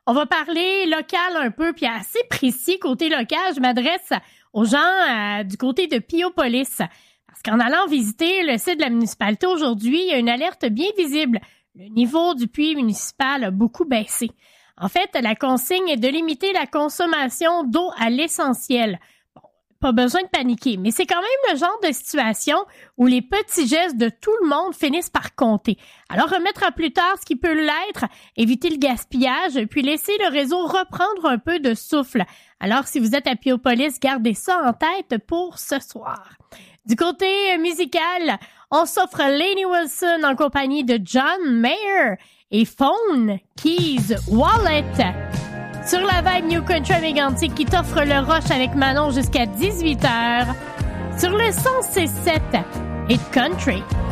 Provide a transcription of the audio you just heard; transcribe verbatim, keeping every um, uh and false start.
On va parler local un peu, puis assez précis côté local. Je m'adresse aux gens euh, du côté de Piopolis. Parce qu'en allant visiter le site de la municipalité aujourd'hui, il y a une alerte bien visible. Le niveau du puits municipal a beaucoup baissé. En fait, la consigne est de limiter la consommation d'eau à l'essentiel. Bon, pas besoin de paniquer, mais c'est quand même le genre de situation où les petits gestes de tout le monde finissent par compter. Alors, remettre à plus tard ce qui peut l'être, éviter le gaspillage, puis laisser le réseau reprendre un peu de souffle. Alors, si vous êtes à Piopolis, gardez ça en tête pour ce soir. Du côté musical, on s'offre Lainey Wilson en compagnie de John Mayer et Phone, Keys, Wallet. Sur la vibe New Country Mégantic qui t'offre le rush avec Manon jusqu'à dix-huit heures. Sur le cent six sept et Country.